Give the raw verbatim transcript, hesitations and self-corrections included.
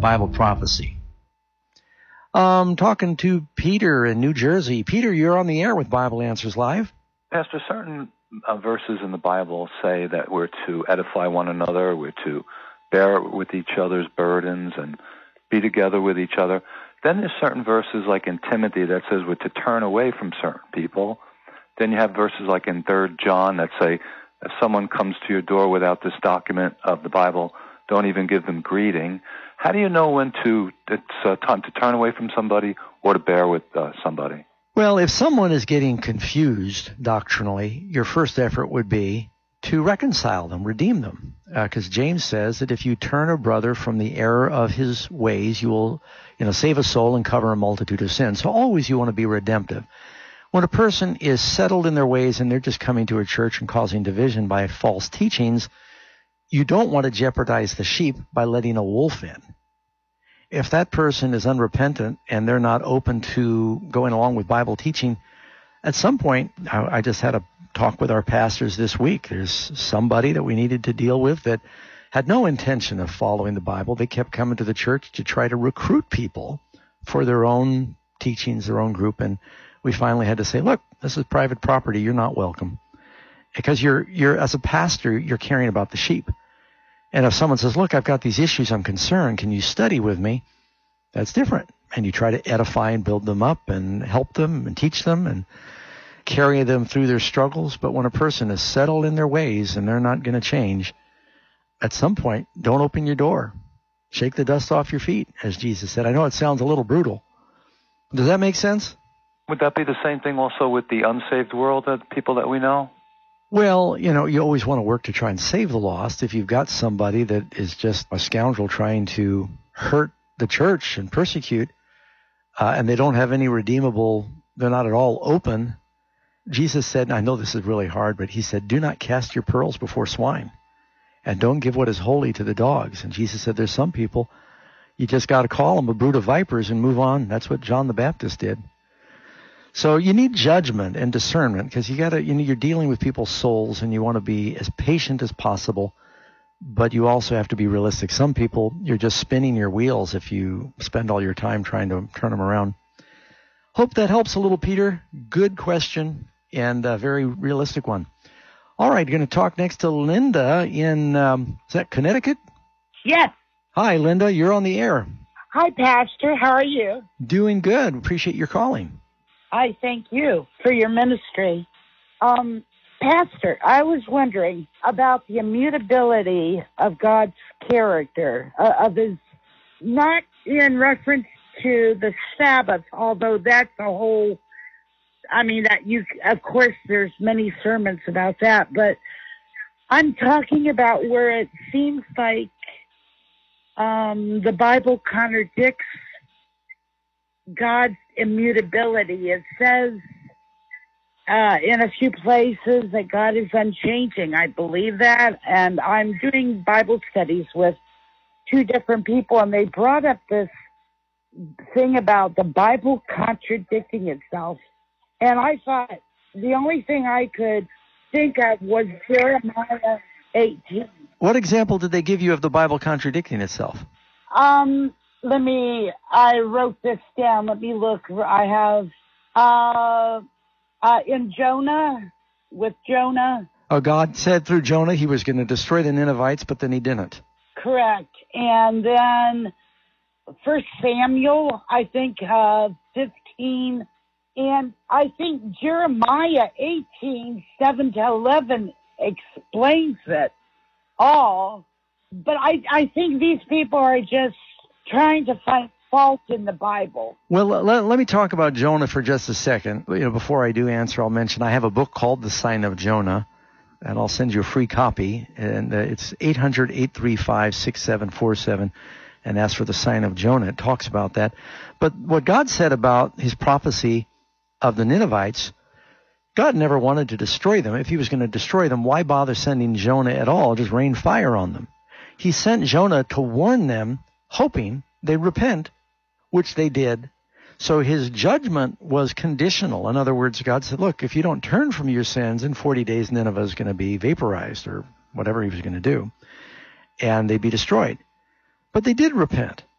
Bible prophecy. Um, talking to Peter in New Jersey. Peter, you're on the air with Bible Answers Live. Pastor, certain uh, verses in the Bible say that we're to edify one another, we're to bear with each other's burdens and be together with each other. Then there's certain verses like in Timothy that says we're to turn away from certain people. Then you have verses like in Third John that say if someone comes to your door without this document of the Bible, don't even give them greeting. How do you know when to it's uh, time to turn away from somebody or to bear with uh, somebody? Well, if someone is getting confused doctrinally, your first effort would be to reconcile them, redeem them. Because uh, James says that if you turn a brother from the error of his ways, you will, you know, save a soul and cover a multitude of sins. So always you want to be redemptive. When a person is settled in their ways and they're just coming to a church and causing division by false teachings, you don't want to jeopardize the sheep by letting a wolf in. If that person is unrepentant and they're not open to going along with Bible teaching, at some point, I, I just had a talk with our pastors this week. There's somebody that we needed to deal with that had no intention of following the Bible. They kept coming to the church to try to recruit people for their own teachings, their own group, and we finally had to say, look, this is private property. You're not welcome. Because you're, you're as a pastor, you're caring about the sheep. And if someone says, look, I've got these issues, I'm concerned, can you study with me? That's different. And you try to edify and build them up and help them and teach them and carry them through their struggles. But when a person is settled in their ways and they're not going to change, at some point, don't open your door. Shake the dust off your feet, as Jesus said. I know it sounds a little brutal. Does that make sense? Would that be the same thing also with the unsaved world, the people that we know? Well, you know, you always want to work to try and save the lost. If you've got somebody that is just a scoundrel trying to hurt the church and persecute, uh, and they don't have any redeemable, they're not at all open, Jesus said, and I know this is really hard, but he said, do not cast your pearls before swine, and don't give what is holy to the dogs. And Jesus said, there's some people, you just got to call them a brood of vipers and move on. That's what John the Baptist did. So you need judgment and discernment because you got to, you know, you're dealing with people's souls and you want to be as patient as possible, but you also have to be realistic. Some people, you're just spinning your wheels if you spend all your time trying to turn them around. Hope that helps a little, Peter. Good question and a very realistic one. All right, going to talk next to Linda in, um, is that Connecticut? Yes. Hi, Linda. You're on the air. Hi, Pastor. How are you? Doing good. Appreciate your calling. I thank you for your ministry. Um, Pastor, I was wondering about the immutability of God's character, uh, of his, not in reference to the Sabbath, although that's a whole, I mean, that you, of course, there's many sermons about that, but I'm talking about where it seems like um, the Bible contradicts God's immutability. It says uh, in a few places that God is unchanging. I believe that, and I'm doing Bible studies with two different people, and they brought up this thing about the Bible contradicting itself. And I thought the only thing I could think of was Jeremiah eighteen. What example did they give you of the Bible contradicting itself? Um, let me, I wrote this down. Let me look. I have, uh, uh, in Jonah, with Jonah. Oh, God said through Jonah he was going to destroy the Ninevites, but then he didn't. Correct. And then First Samuel, I think, uh, fifteen. And I think Jeremiah eighteen, seven to eleven explains it all. But I, I think these people are just trying to find fault in the Bible. Well, let, let me talk about Jonah for just a second. You know, before I do answer, I'll mention I have a book called The Sign of Jonah, and I'll send you a free copy. And uh, it's eight hundred, eight three five, six seven four seven, and ask for The Sign of Jonah. It talks about that. But what God said about his prophecy of the Ninevites, God never wanted to destroy them. If he was going to destroy them, why bother sending Jonah at all? Just rain fire on them. He sent Jonah to warn them, hoping they'd repent, which they did. So his judgment was conditional. In other words, God said, look, if you don't turn from your sins, in forty days Nineveh is going to be vaporized or whatever he was going to do, and they'd be destroyed. But they did repent.